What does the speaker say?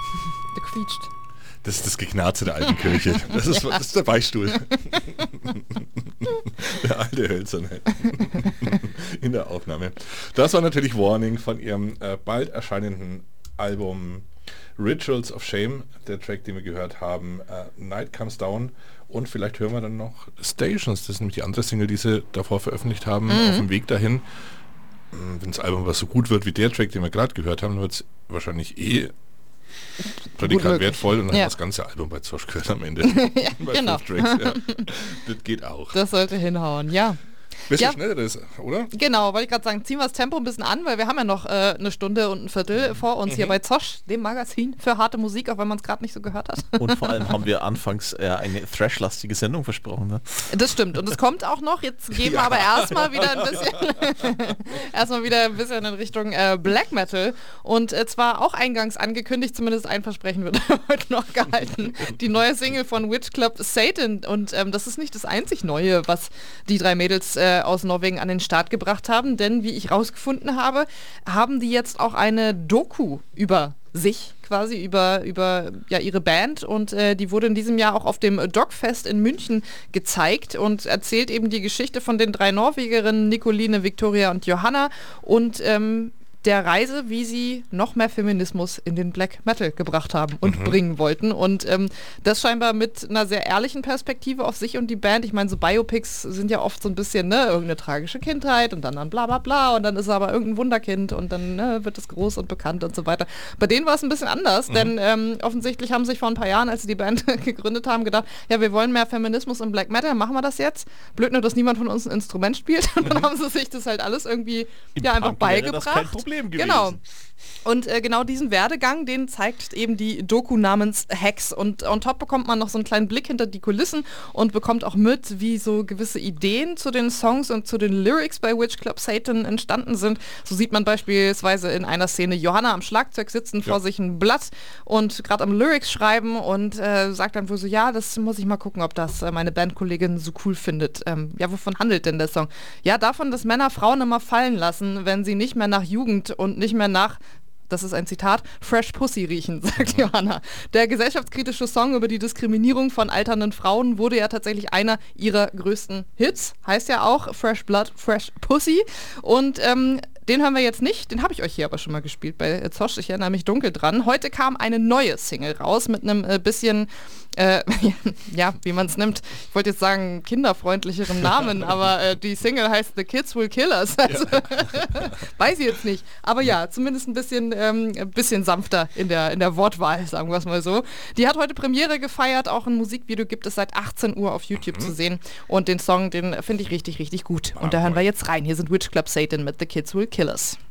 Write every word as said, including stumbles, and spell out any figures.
Der quietscht. Das ist das Geknarze der alten Kirche. Das ist, das ist der Beichtstuhl. Der alte Hölzerne. In der Aufnahme. Das war natürlich Warning von ihrem äh, bald erscheinenden Album Rituals of Shame. Der Track, den wir gehört haben, äh, Night Comes Down. Und vielleicht hören wir dann noch Stations. Das ist nämlich die andere Single, die sie davor veröffentlicht haben. Mhm. Auf dem Weg dahin. Wenn das Album was so gut wird wie der Track, den wir gerade gehört haben, wird es wahrscheinlich eh Prädikat wertvoll und dann ja. das ganze Album bei Zosch gehört am Ende. Ja, genau. Tracks, ja. Das geht auch. Das sollte hinhauen, ja. Bisschen ja. schneller ist, oder? Genau, wollte ich gerade sagen, ziehen wir das Tempo ein bisschen an, weil wir haben ja noch äh, eine Stunde und ein Viertel vor uns mhm. hier bei Zosch, dem Magazin für harte Musik, auch wenn man es gerade nicht so gehört hat. Und vor allem haben wir anfangs äh, eine Thrash-lastige Sendung versprochen. Ne? Das stimmt und es kommt auch noch, jetzt gehen wir ja. aber erstmal wieder ein bisschen erstmal wieder ein bisschen in Richtung äh, Black Metal und äh, zwar auch eingangs angekündigt, zumindest ein Versprechen wird heute noch gehalten, die neue Single von Witch Club Satan und ähm, das ist nicht das einzig Neue, was die drei Mädels äh, aus Norwegen an den Start gebracht haben, denn wie ich rausgefunden habe, haben die jetzt auch eine Doku über sich quasi, über, über ja, ihre Band und äh, die wurde in diesem Jahr auch auf dem Dogfest in München gezeigt und erzählt eben die Geschichte von den drei Norwegerinnen Nicoline, Victoria und Johanna und ähm, der Reise, wie sie noch mehr Feminismus in den Black Metal gebracht haben und mhm. bringen wollten. Und ähm, das scheinbar mit einer sehr ehrlichen Perspektive auf sich und die Band. Ich meine, so Biopics sind ja oft so ein bisschen, ne, irgendeine tragische Kindheit und dann dann bla bla bla und dann ist er aber irgendein Wunderkind und dann ne, wird es groß und bekannt und so weiter. Bei denen war es ein bisschen anders, mhm. denn ähm, offensichtlich haben sich vor ein paar Jahren, als sie die Band gegründet haben, gedacht, ja, wir wollen mehr Feminismus im Black Metal, machen wir das jetzt? Blöd nur, dass niemand von uns ein Instrument spielt. Und dann haben sie sich das halt alles irgendwie ja, einfach beigebracht. Genau. Und äh, genau diesen Werdegang, den zeigt eben die Doku namens Hex. Und on top bekommt man noch so einen kleinen Blick hinter die Kulissen und bekommt auch mit, wie so gewisse Ideen zu den Songs und zu den Lyrics bei Witch Club Satan entstanden sind. So sieht man beispielsweise in einer Szene Johanna am Schlagzeug sitzen, ja. vor sich ein Blatt und gerade am Lyrics schreiben und äh, sagt dann wohl so, ja, das muss ich mal gucken, ob das äh, meine Bandkollegin so cool findet. Ähm, ja, wovon handelt denn der Song? Ja, davon, dass Männer Frauen immer fallen lassen, wenn sie nicht mehr nach Jugend und nicht mehr nach, das ist ein Zitat, Fresh Pussy riechen, sagt mhm. Johanna. Der gesellschaftskritische Song über die Diskriminierung von alternden Frauen wurde ja tatsächlich einer ihrer größten Hits. Heißt ja auch Fresh Blood, Fresh Pussy. Und ähm, den hören wir jetzt nicht, den habe ich euch hier aber schon mal gespielt bei Zosch, ich erinnere mich dunkel dran. Heute kam eine neue Single raus mit einem äh, bisschen, äh, ja, wie man es nimmt, ich wollte jetzt sagen kinderfreundlicheren Namen, aber äh, die Single heißt The Kids Will Kill Us. Also, ja. Weiß ich jetzt nicht. Aber ja, zumindest ein bisschen, ähm, ein bisschen sanfter in der, in der Wortwahl, sagen wir es mal so. Die hat heute Premiere gefeiert, auch ein Musikvideo gibt es seit achtzehn Uhr auf YouTube mhm. zu sehen. Und den Song, den finde ich richtig, richtig gut. Und da hören wir jetzt rein. Hier sind Witch Club Satan mit The Kids Will Kill Us.